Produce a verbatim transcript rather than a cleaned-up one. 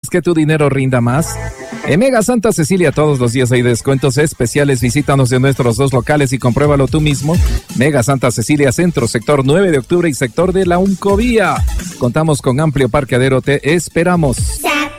que tu dinero rinda más? En Mega Santa Cecilia todos los días hay descuentos especiales. Visítanos en nuestros dos locales y compruébalo tú mismo. Mega Santa Cecilia Centro, sector nueve de octubre y sector de la Uncovía. Contamos con amplio parqueadero, te esperamos.